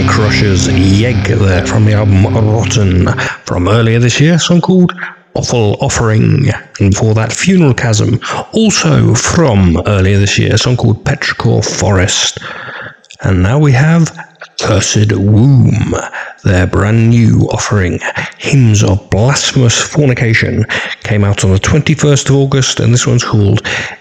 Crushers Yeg there from the album Rotten from earlier this year, a song called Awful Offering. And before that, Funeral Chasm, also from earlier this year, a song called Petrichor Forest. And now we have Cursed Womb, their brand new offering, Hymns of Blasphemous Fornication, came out on the 21st of August, and this one's called